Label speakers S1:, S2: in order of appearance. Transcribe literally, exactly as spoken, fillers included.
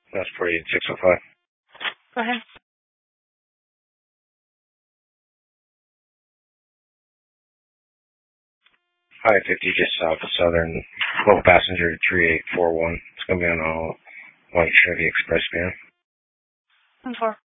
S1: That's forty-eight six oh five.
S2: Go ahead.
S1: I fifty just south of Southern. Low passenger three eight four one. It's going to be on a white Chevy Express van.
S2: ten four.